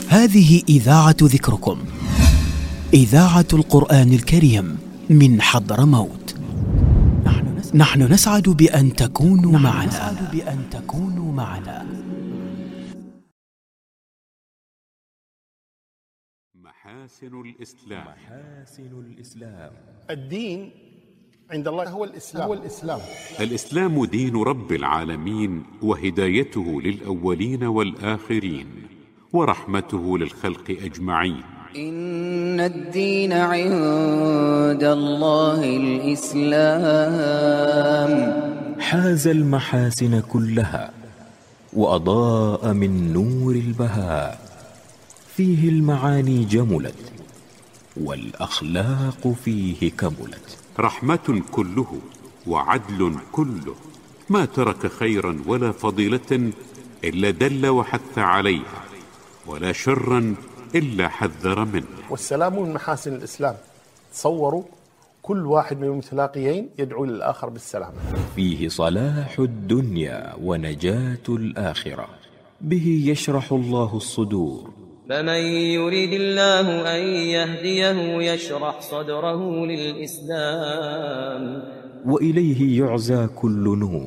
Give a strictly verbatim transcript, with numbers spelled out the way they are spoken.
هذه إذاعة ذكركم، إذاعة القرآن الكريم من حضرموت. نحن نسعد بأن تكونوا معنا. نسعد بأن تكونوا معنا. محاسن الإسلام. محاسن الإسلام. الدين عند الله هو الإسلام. هو الإسلام. الإسلام دين رب العالمين، وهدايته للأولين والآخرين، ورحمته للخلق أجمعين. إن الدين عند الله الإسلام. حاز المحاسن كلها وأضاء من نور البهاء، فيه المعاني جملت والأخلاق فيه كملت. رحمة كله وعدل كله، ما ترك خيرا ولا فضيلة إلا دل وحث عليها، ولا شرا إلا حذر منه. والسلام من محاسن الإسلام. تصوروا كل واحد من المتلاقيين يدعو للآخر بالسلام. فيه صلاح الدنيا ونجاة الآخرة، به يشرح الله الصدور. فمن يريد الله أن يهديه يشرح صدره للإسلام، وإليه يعزى كل نور.